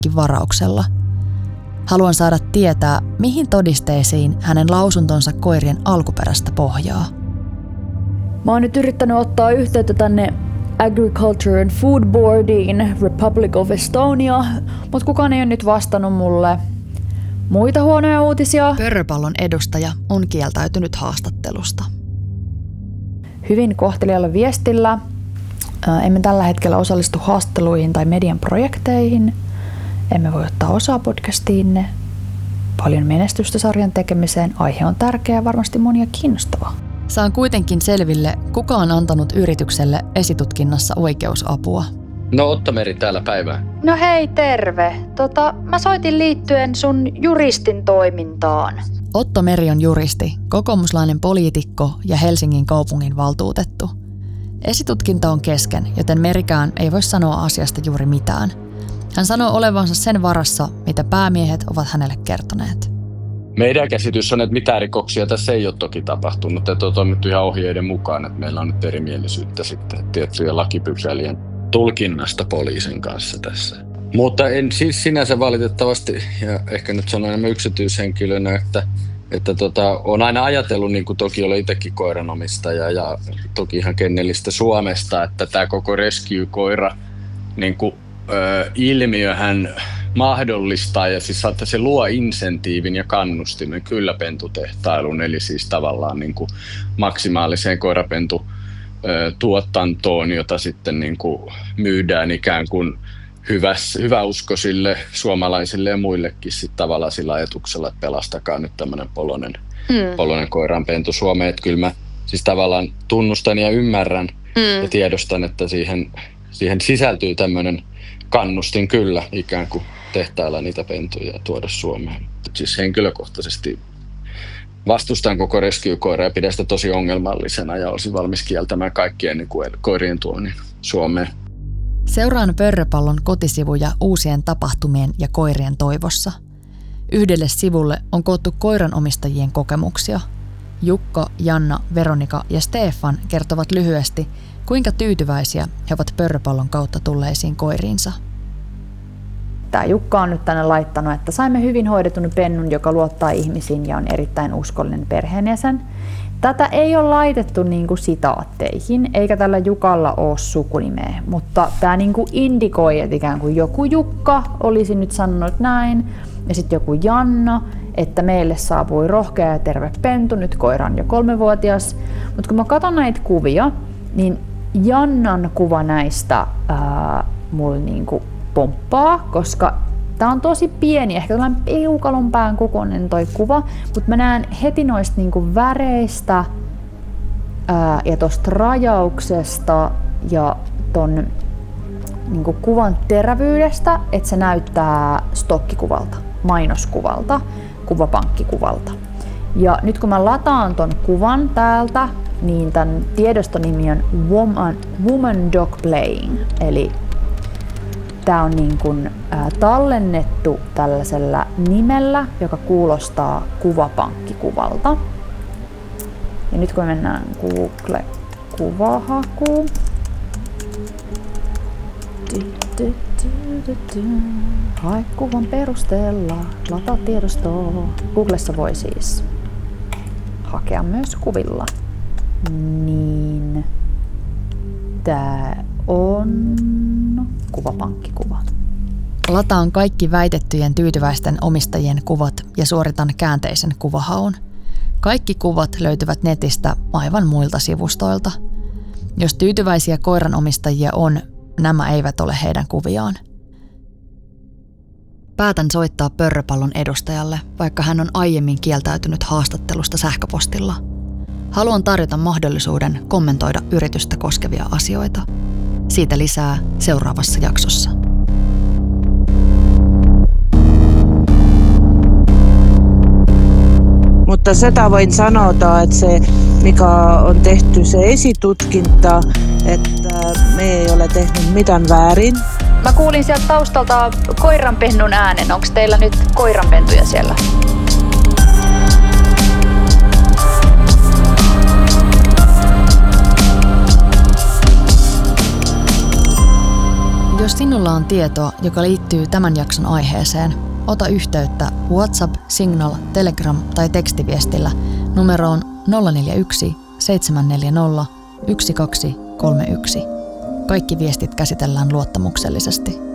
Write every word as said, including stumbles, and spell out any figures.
varauksella. Haluan saada tietää, mihin todisteisiin hänen lausuntonsa koirien alkuperästä pohjaa. Mä oon nyt yrittänyt ottaa yhteyttä tänne Agriculture and Food Boardiin, Republic of Estonia, mutta kukaan ei ole nyt vastannut mulle. Muita huonoja uutisia. Pörröpallon edustaja on kieltäytynyt haastattelusta. Hyvin kohteliaalla viestillä. Emme tällä hetkellä osallistu haastatteluihin tai median projekteihin. Emme voi ottaa osaa podcastiinne. Paljon menestystä sarjan tekemiseen. Aihe on tärkeä ja varmasti monia kiinnostava. Saan kuitenkin selville, kuka on antanut yritykselle esitutkinnassa oikeusapua. No Otto Meri täällä päivää. No hei, terve. Tota, mä soitin liittyen sun juristin toimintaan. Otto Meri on juristi, kokoomuslainen poliitikko ja Helsingin kaupungin valtuutettu. Esitutkinta on kesken, joten Merikään ei voi sanoa asiasta juuri mitään. Hän sanoo olevansa sen varassa, mitä päämiehet ovat hänelle kertoneet. Meidän käsitys on, että mitään rikoksia tässä ei ole toki tapahtunut, että on toimittu ihan ohjeiden mukaan, että meillä on nyt erimielisyyttä sitten tiettyjen lakipykälien tulkinnasta poliisin kanssa tässä. Mutta en siis sinänsä valitettavasti, ja ehkä nyt sanon enemmän yksityishenkilönä, että, että tota, olen aina ajatellut, niin kuin toki olen itsekin koiranomistaja ja toki ihan kennellistä Suomesta, että tämä koko rescue-koira niin kuin, ö, ilmiöhän mahdollistaa ja siis että se luo insentiivin ja kannustimen kyllä pentutehtailuun, eli siis tavallaan niin kuin maksimaaliseen koirapentutuotantoon, jota sitten niin kuin myydään ikään kuin hyväs, hyväuskoisille suomalaisille ja muillekin sit tavallaan sillä ajatuksella, että pelastakaa nyt tämmöinen polonen, mm. polonen koiranpentu Suomeen. Että kyllä mä siis tavallaan tunnustan ja ymmärrän mm. ja tiedostan, että siihen, siihen sisältyy tämmöinen kannustin kyllä ikään kuin tehtailla niitä pentuja ja tuoda Suomeen. Siis henkilökohtaisesti vastustan koko rescue-koiraa ja pidän sitä tosi ongelmallisena ja olisin valmis kieltämään kaikkien niin kuin koirien tuonnin Suomeen. Seuraan Pörröpallon kotisivuja uusien tapahtumien ja koirien toivossa. Yhdelle sivulle on koottu koiranomistajien kokemuksia. Jukka, Janna, Veronika ja Stefan kertovat lyhyesti, kuinka tyytyväisiä he ovat Pörröpallon kautta tulleisiin koiriinsa. Tämä Jukka on nyt tänne laittanut, että saimme hyvin hoidetun pennun, joka luottaa ihmisiin ja on erittäin uskollinen perheenjäsen. Tätä ei ole laitettu niin kuin sitaatteihin, eikä tällä Jukalla ole sukunimeä, mutta tämä niin kuin indikoi, että ikään kuin joku Jukka olisi nyt sanonut näin, ja sitten joku Janna, että meille saapui rohkea ja terve pentu, nyt koira on jo kolmevuotias. Mutta kun mä katson näitä kuvia, niin Jannan kuva näistä ää, mulla niin kuin pomppaa, koska tää on tosi pieni, ehkä tällainen peukalon pään kokoinen toi kuva, mutta mä näen heti noista niinku väreistä ää, ja tosta rajauksesta ja ton niinku kuvan terävyydestä, että se näyttää stokkikuvalta, mainoskuvalta, kuvapankkikuvalta. Ja nyt kun mä lataan ton kuvan täältä, niin tän tiedostonimi on Woman, Woman Dog Playing, eli tämä on niin kuin, ä, tallennettu tällaisella nimellä, joka kuulostaa kuvapankkikuvalta. Ja nyt kun mennään Google-kuvahakuun. Hae kuvan perusteella, lataa tiedostoa. Googlessa voi siis hakea myös kuvilla. Niin tää on kuvapankkikuva. Lataan kaikki väitettyjen tyytyväisten omistajien kuvat ja suoritan käänteisen kuvahaun. Kaikki kuvat löytyvät netistä aivan muilta sivustoilta. Jos tyytyväisiä koiranomistajia on, nämä eivät ole heidän kuviaan. Päätän soittaa Pörröpallon edustajalle, vaikka hän on aiemmin kieltäytynyt haastattelusta sähköpostilla. Haluan tarjota mahdollisuuden kommentoida yritystä koskevia asioita. Siitä lisää seuraavassa jaksossa. Mutta sitä voin sanoa, että se mikä on tehty se esitutkinta, että me ei ole tehnyt mitään väärin. Mä kuulin sieltä taustalta koiranpennun äänen. Onko teillä nyt koiranpentuja siellä? Jos sinulla on tietoa, joka liittyy tämän jakson aiheeseen, ota yhteyttä WhatsApp, Signal, Telegram tai tekstiviestillä numeroon nolla neljä yksi seitsemän neljä nolla yksi kaksi kolme yksi. Kaikki viestit käsitellään luottamuksellisesti.